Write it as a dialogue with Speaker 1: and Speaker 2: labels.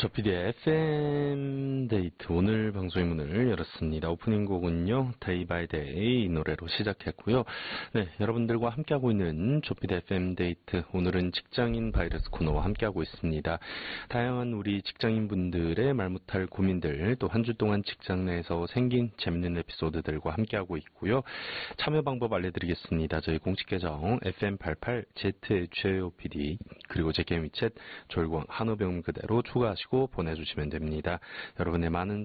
Speaker 1: 조피디의 FM 데이트 오늘 방송의 문을 열었습니다. 오프닝 곡은요, 데이 바이 데이 이 노래로 시작했고요. 네, 여러분들과 함께하고 있는 조피디 FM 데이트 오늘은 직장인 바이러스 코너와 함께하고 있습니다. 다양한 우리 직장인분들의 말 못할 고민들 또 한 주 동안 직장 내에서 생긴 재밌는 에피소드들과 함께하고 있고요. 참여 방법 알려드리겠습니다. 저희 공식 계정 FM88ZHOPD 그리고 제 개인 위챗 졸광 한우병 그대로 추가하시고 보내주시면 됩니다. 여러분의 많은